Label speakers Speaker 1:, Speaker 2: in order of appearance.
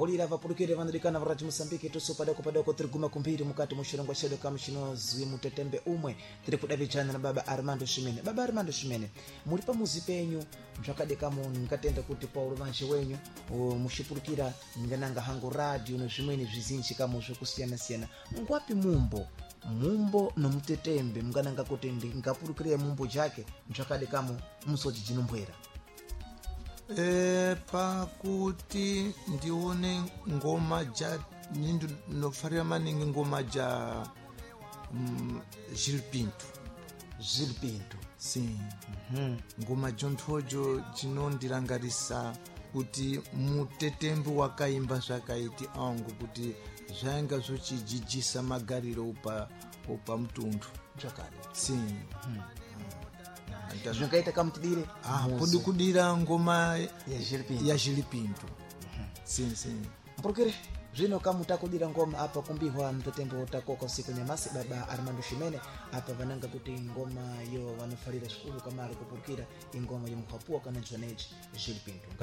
Speaker 1: polira vapulukire vanodikana varati Mosambike tuso padoko tiri guma kumbiri mukati mushilongo chedu kama chinozi mutetembe umwe tiri kudavichana na baba Armando Shimene. Baba Armando Shimene, muli pamuzi penyu mzvakadekamo ngatenda kuti paulo vanje wenyu mushipulukira ngananga hango radio nezvimweni zvizinji kamo zvekusiyana-siyana. Ngwapi mumbo nomutetembe mngananga kuti ngapulukire mumbo chake mzvakadekamo musoti jinombwera
Speaker 2: pakuti ndione ngoma ja nindu nofarira maningi ngoma ja Gil Pinto sim ngoma jonthojo jinondirangarisa kuti mutetembe wakaimba zvakaiti angu kuti zvanga zvochijijisa magariro upa mtundu
Speaker 1: zvakare
Speaker 2: sim
Speaker 1: zvingaita kamutidire
Speaker 2: kudira ngoma ya Gil Pinto sim
Speaker 1: mpulukire zvino kamutakudira ngoma apa kumbihwa mtetembo utakoka usiku nyamasi baba Armando Shimene apa vananga kuti ngoma yo vanofarira zvikuru kama ari kupulukira ingoma yomuhapua kana joneji Gil Pinto.